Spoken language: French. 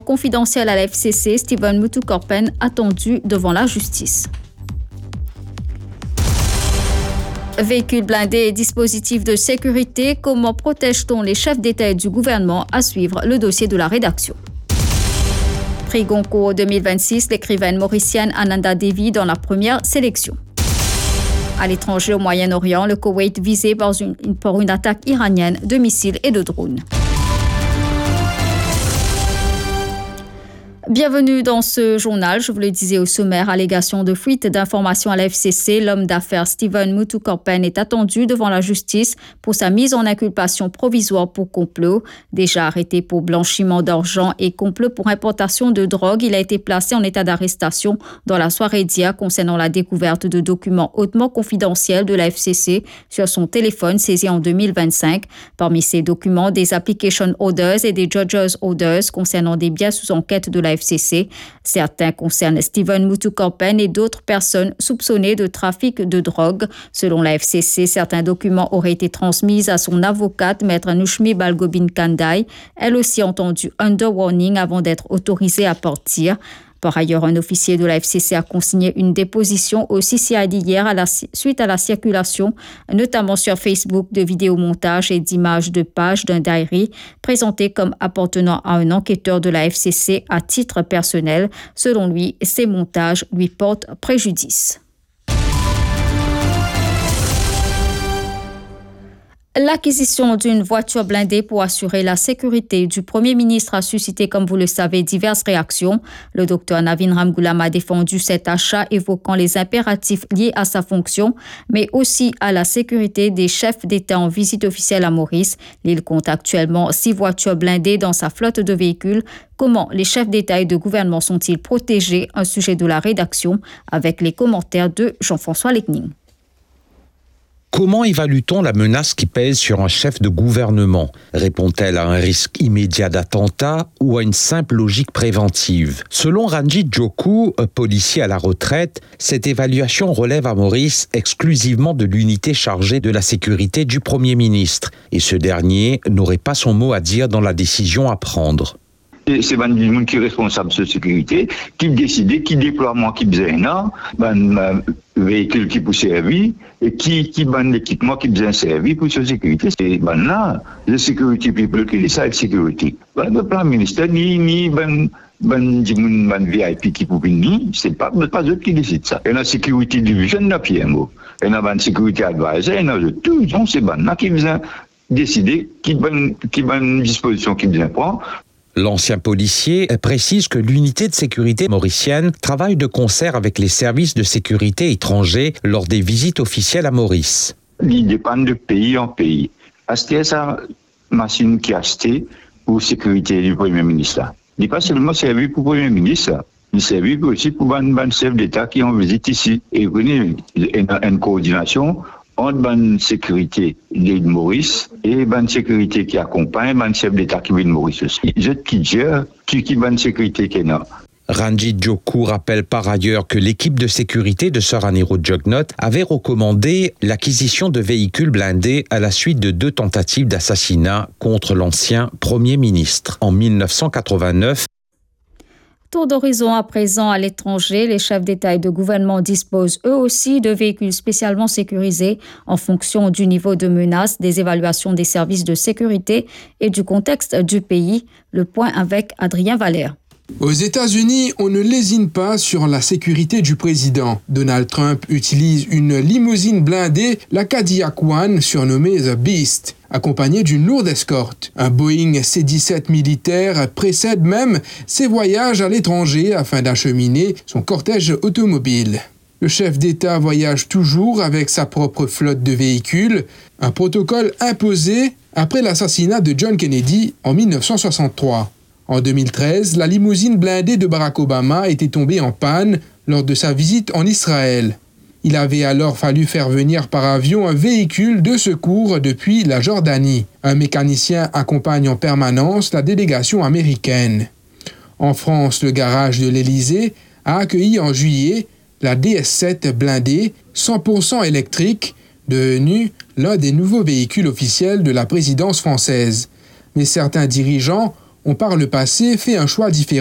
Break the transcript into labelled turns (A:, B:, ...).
A: Confidentiel à la FCC, Steven Mutukorpen attendu devant la justice. Véhicules blindés et dispositifs de sécurité, comment protège-t-on les chefs d'État et du gouvernement? À suivre le dossier de la rédaction. Prix Goncourt 2026, l'écrivaine mauricienne Ananda Devi dans la première sélection. À l'étranger au Moyen-Orient, le Koweït visé par une attaque iranienne de missiles et de drones. Bienvenue dans ce journal. Je vous le disais au sommaire, allégation de fuite d'informations à la FCC. L'homme d'affaires Steven Mutukorpen est attendu devant la justice pour sa mise en inculpation provisoire pour complot. Déjà arrêté pour blanchiment d'argent et complot pour importation de drogue, il a été placé en état d'arrestation dans la soirée d'hier concernant la découverte de documents hautement confidentiels de la FCC sur son téléphone saisi en 2025. Parmi ces documents, des application orders et des judges orders concernant des biens sous enquête de la FCC. Certains concernent Steven Mutukorpen et d'autres personnes soupçonnées de trafic de drogue. Selon la FCC, certains documents auraient été transmis à son avocate, Maître Nushmi Balgobin Kandai, elle aussi entendue under warning avant d'être autorisée à partir. Par ailleurs, un officier de la FCC a consigné une déposition au CCID hier suite à la circulation, notamment sur Facebook, de vidéomontages et d'images de pages d'un diary présenté comme appartenant à un enquêteur de la FCC à titre personnel. Selon lui, ces montages lui portent préjudice. L'acquisition d'une voiture blindée pour assurer la sécurité du Premier ministre a suscité, comme vous le savez, diverses réactions. Le docteur Navin Ramgoolam a défendu cet achat, évoquant les impératifs liés à sa fonction, mais aussi à la sécurité des chefs d'État en visite officielle à Maurice. L'île compte actuellement 6 voitures blindées dans sa flotte de véhicules. Comment les chefs d'État et de gouvernement sont-ils protégés? Un sujet de la rédaction avec les commentaires de Jean-François Lecning.
B: Comment évalue-t-on la menace qui pèse sur un chef de gouvernement? Répond-elle à un risque immédiat d'attentat ou à une simple logique préventive? Selon Ranjit Joku, policier à la retraite, cette évaluation relève à Maurice exclusivement de l'unité chargée de la sécurité du Premier ministre. Et ce dernier n'aurait pas son mot à dire dans la décision à prendre.
C: C'est le monde qui est responsable de la sécurité, qui décide, qui déploiement qui besoin, véhicule qui peut servir, et qui l'équipement qui besoin servir pour la sécurité. C'est là, la sécurité people qui décide la sécurité. Le plan ministère, ni VIP qui peut venir, c'est pas eux qui décident ça. Et la sécurité division, il y a PMO. Et la sécurité advisor, il y a tout, donc c'est là qui besoin décider, qui bonne disposition qui besoin prendre.
B: L'ancien policier précise que l'unité de sécurité mauricienne travaille de concert avec les services de sécurité étrangers lors des visites officielles à Maurice.
C: Il dépend de pays en pays. Acheter sa machine qui a acheté pour la sécurité du Premier ministre. Il n'est pas seulement servi pour le Premier ministre, il servi aussi pour les chefs d'État qui ont visité ici. Et il y a une coordination entre la sécurité de Maurice et la sécurité qui accompagne le chef d'État qui vient de Maurice aussi. Je qui gère qui la sécurité qui est là.
B: Ranjit Joku rappelle par ailleurs que l'équipe de sécurité de Sir Aniro Jugnot avait recommandé l'acquisition de véhicules blindés à la suite de 2 tentatives d'assassinat contre l'ancien Premier ministre. En 1989,
A: Tour d'horizon à présent à l'étranger, les chefs d'État et de gouvernement disposent eux aussi de véhicules spécialement sécurisés en fonction du niveau de menace, des évaluations des services de sécurité et du contexte du pays. Le point avec Adrien Valère.
D: Aux États-Unis, on ne lésine pas sur la sécurité du président. Donald Trump utilise une limousine blindée, la Cadillac One, surnommée The Beast, accompagnée d'une lourde escorte. Un Boeing C-17 militaire précède même ses voyages à l'étranger afin d'acheminer son cortège automobile. Le chef d'État voyage toujours avec sa propre flotte de véhicules, un protocole imposé après l'assassinat de John Kennedy en 1963. En 2013, la limousine blindée de Barack Obama était tombée en panne lors de sa visite en Israël. Il avait alors fallu faire venir par avion un véhicule de secours depuis la Jordanie. Un mécanicien accompagne en permanence la délégation américaine. En France, le garage de l'Élysée a accueilli en juillet la DS7 blindée 100% électrique, devenue l'un des nouveaux véhicules officiels de la présidence française. Mais certains dirigeants ont par le passé fait un choix différent